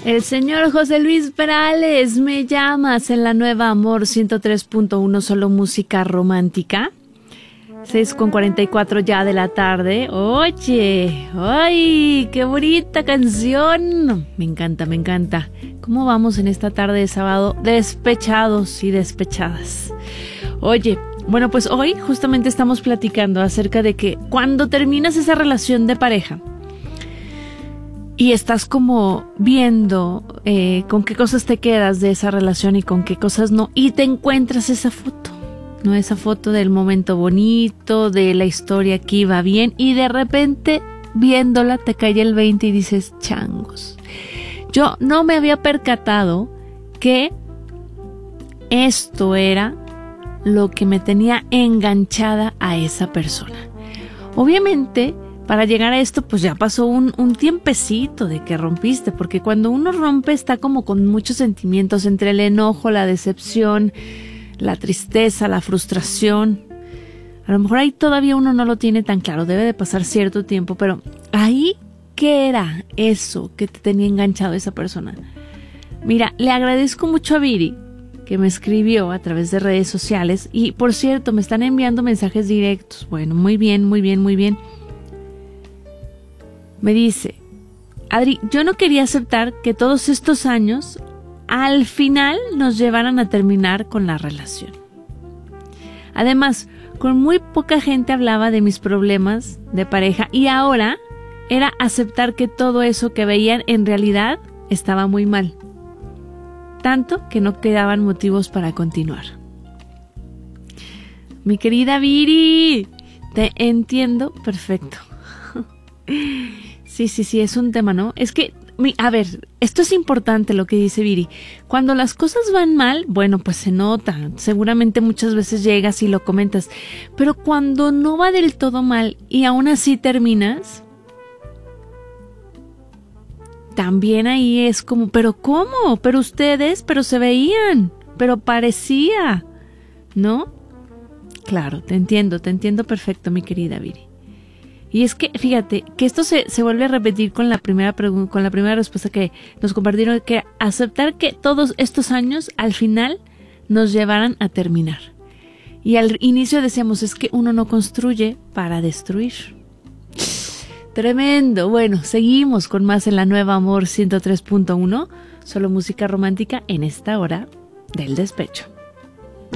El señor José Luis Perales, Me llamas en la Nueva Amor 103.1, solo música romántica. 6:44 ya de la tarde. Oye, ¡ay! ¡Qué bonita canción! Me encanta, me encanta. ¿Cómo vamos en esta tarde de sábado? Despechados y despechadas. Oye, bueno, pues hoy justamente estamos platicando acerca de que cuando terminas esa relación de pareja y estás como viendo con qué cosas te quedas de esa relación y con qué cosas no, y te encuentras esa foto, ¿no? Esa foto del momento bonito, de la historia que iba bien, y de repente viéndola te cae el 20 y dices, changos. Yo no me había percatado que esto era lo que me tenía enganchada a esa persona. Obviamente, para llegar a esto, pues ya pasó un tiempecito de que rompiste, porque cuando uno rompe está como con muchos sentimientos, entre el enojo, la decepción, la tristeza, la frustración. A lo mejor ahí todavía uno no lo tiene tan claro, debe de pasar cierto tiempo, pero ahí, ¿qué era eso que te tenía enganchado a esa persona? Mira, le agradezco mucho a Viri, que me escribió a través de redes sociales, y por cierto, me están enviando mensajes directos. Bueno, muy bien, muy bien, muy bien. Me dice, Adri, yo no quería aceptar que todos estos años al final nos llevaran a terminar con la relación. Además, con muy poca gente hablaba de mis problemas de pareja y ahora era aceptar que todo eso que veían en realidad estaba muy mal. Tanto que no quedaban motivos para continuar. Mi querida Viri, te entiendo perfecto. Sí, es un tema, ¿no? Es que, a ver, esto es importante lo que dice Viri. Cuando las cosas van mal, bueno, pues se nota. Seguramente muchas veces llegas y lo comentas. Pero cuando no va del todo mal y aún así terminas, también ahí es como, ¿pero cómo? ¿Pero ustedes? ¿Pero se veían? ¿Pero parecía? ¿No? Claro, te entiendo perfecto, mi querida Viri. Y es que, fíjate, que esto se vuelve a repetir con la primera respuesta que nos compartieron, que aceptar que todos estos años al final nos llevaran a terminar. Y al inicio decíamos, es que uno no construye para destruir. Tremendo. Bueno, seguimos con más en la Nueva Amor 103.1, solo música romántica en esta hora del despecho.